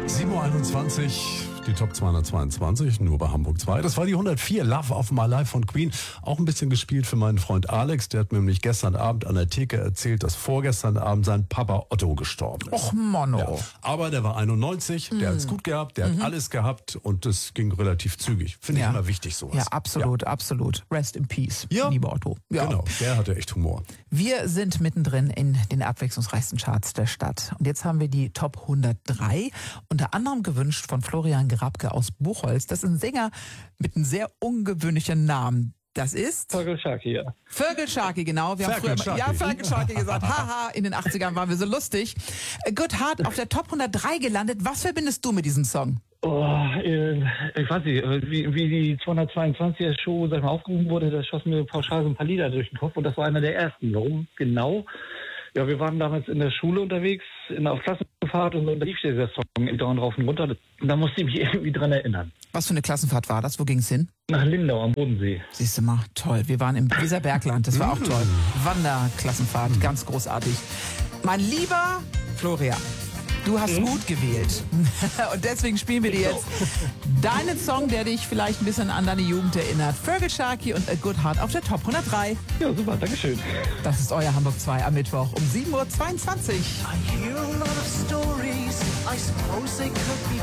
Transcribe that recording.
7:21 Uhr, die Top 222, nur bei Hamburg 2. Das war die 104, Love of My Life von Queen. Auch ein bisschen gespielt für meinen Freund Alex. Der hat mir nämlich gestern Abend an der Theke erzählt, dass vorgestern Abend sein Papa Otto gestorben ist. Och, Mann. Ja, aber der war 91, der hat es gut gehabt, der hat alles gehabt und das ging relativ zügig. Finde ich immer wichtig, sowas. Ja, absolut, absolut. Rest in peace, lieber Otto. Ja. Genau, der hatte echt Humor. Wir sind mittendrin in den abwechslungsreichsten Charts der Stadt. Und jetzt haben wir die Top 103, unter anderem gewünscht von Florian Grabke aus Buchholz. Das ist ein Sänger mit einem sehr ungewöhnlichen Namen. Das ist Fergal-Sharkey, ja. Fergal-Sharkey, genau. Wir haben früher Fergal-Sharkey gesagt. Haha, in den 80ern waren wir so lustig. Good Heart auf der Top 103 gelandet. Was verbindest du mit diesem Song? Oh, ich weiß nicht, wie die 222er-Show sag ich mal, aufgerufen wurde, da schossen mir pauschal so ein paar Lieder durch den Kopf und das war einer der ersten. Warum genau? Ja, wir waren damals in der Schule unterwegs, auf Klassenfahrt und so, und da lief dieser Song dauernd rauf und runter. Und da musste ich mich irgendwie dran erinnern. Was für eine Klassenfahrt war das? Wo ging's hin? Nach Lindau am Bodensee. Siehst du mal, toll. Wir waren im Weserbergland, das war auch toll. Wanderklassenfahrt, ganz großartig. Mein lieber Florian, du hast gut gewählt. Und deswegen spielen wir dir jetzt deinen Song, der dich vielleicht ein bisschen an deine Jugend erinnert. Fergal-Sharkey und A Good Heart auf der Top 103. Ja, super, dankeschön. Das ist euer Hamburg 2 am Mittwoch um 7:22 Uhr. I hear a lot of stories, I suppose they could be